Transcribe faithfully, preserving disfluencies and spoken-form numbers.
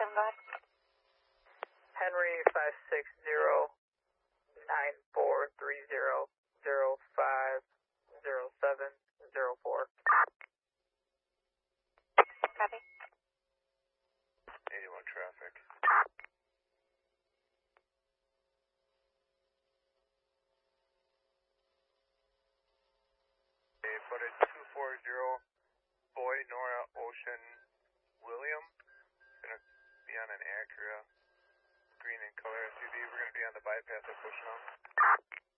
Go ahead. Henry five six zero nine four three zero zero five zero seven zero four. Copy. eighty-one traffic. Okay, footage two four zero, Boy, Nora, Ocean, William. Gonna be on an Acura, green in color S U V. We're gonna be on the bypass at Bushnell.